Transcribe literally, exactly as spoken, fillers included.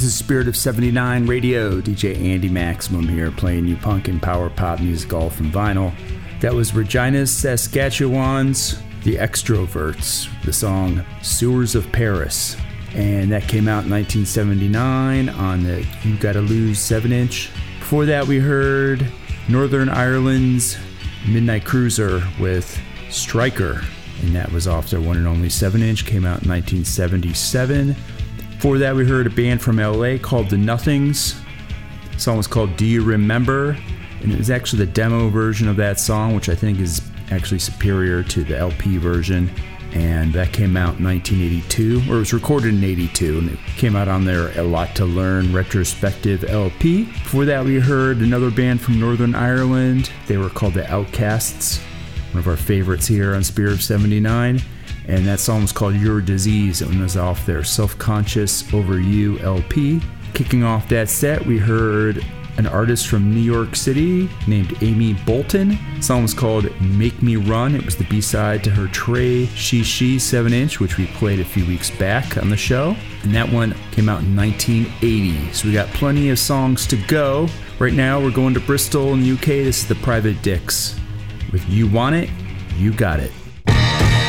is Spirit of seventy-nine Radio. D J Andy Maximum here, playing you punk and power pop music all from vinyl. That was Regina Saskatchewan's The Extroverts, the song Sewers of Paris. And that came out in nineteen seventy-nine on the You Gotta Lose seven inch. Before that, we heard Northern Ireland's Midnight Cruiser with Striker, and that was off their one and only seven inch, came out in nineteen seventy-seven. Before that, we heard a band from L A called The Nothings. The song was called Do You Remember? And it was actually the demo version of that song, which I think is actually superior to the L P version. And that came out in nineteen eighty-two, or it was recorded in eighty-two, and it came out on their A Lot to Learn retrospective L P. Before that, we heard another band from Northern Ireland. They were called The Outcasts, one of our favorites here on Spirit of seventy-nine. And that song was called Your Disease. It was off their Self-Conscious Over You L P. Kicking off that set, we heard an artist from New York City named Amy Bolton. The song was called Make Me Run. It was the B-side to her Trey She She seven inch, which we played a few weeks back on the show. And that one came out in nineteen eighty. So we got plenty of songs to go. Right now, we're going to Bristol in the U K. This is the Private Dicks with You Want It, You Got It.